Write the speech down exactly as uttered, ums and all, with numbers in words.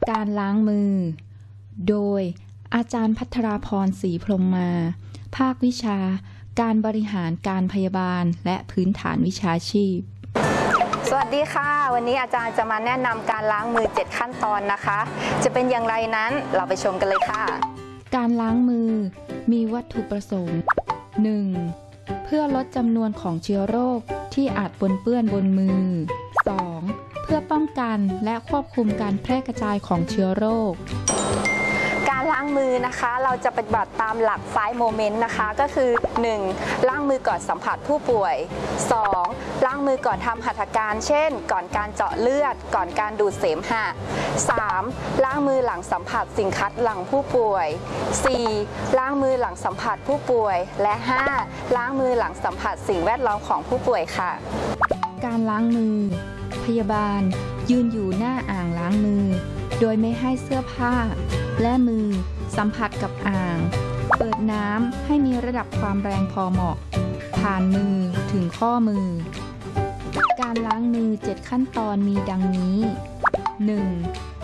การล้างมือโดยอาจารย์พัทราพรศรีพรหมมา ภาควิชาการบริหารการพยาบาลและพื้นฐานวิชาชีพสวัสดีค่ะวันนี้อาจารย์จะมาแนะนำการล้างมือเจ็ดขั้นตอนนะคะจะเป็นอย่างไรนั้นเราไปชมกันเลยค่ะการล้างมือมีวัตถุประสงค์ หนึ่ง เพื่อลดจำนวนของเชื้อโรคที่อาจปนเปื้อนบนมือ สอง เพื่อป้องกันและควบคุมการแพร่กระจายของเชื้อโรคการล้างมือนะคะเราจะปฏิบัติตามหลักไฟว์โมเมนต์นะคะก็คือ หนึ่ง ล้างมือก่อนสัมผัสผู้ป่วย สอง ล้างมือก่อนทำหัตถการเช่นก่อนการเจาะเลือดก่อนการดูดเสมหะ สาม ล้างมือหลังสัมผัสสิ่งคัดหลั่งผู้ป่วย สี่ ล้างมือหลังสัมผัสผู้ป่วยและ ห้า ล้างมือหลังสัมผัสสิ่งแวดล้อมของผู้ป่วยค่ะการล้างมือพยาบาลยืนอยู่หน้าอ่างล้างมือโดยไม่ให้เสื้อผ้าและมือสัมผัสกับอ่างเปิดน้ำให้มีระดับความแรงพอเหมาะผ่านมือถึงข้อมือการล้างมือเจ็ดขั้นตอนมีดังนี้ หนึ่ง